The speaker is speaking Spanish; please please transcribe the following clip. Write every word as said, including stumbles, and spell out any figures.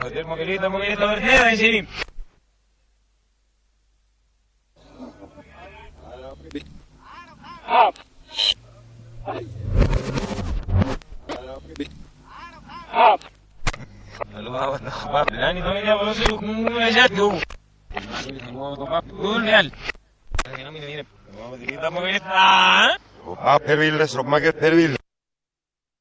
Del moquilito, moquilito, verdad, sí. Up. Up. الله أكبر. الآن يا ورسول نجاته. قول يال. Ah, per il, sono ma che per il.